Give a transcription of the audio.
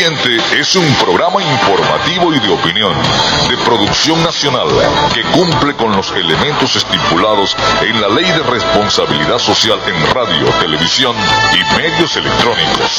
siguiente es un programa informativo y de opinión, de producción nacional, que cumple con los elementos estipulados en la Ley de Responsabilidad Social en Radio, Televisión y Medios Electrónicos.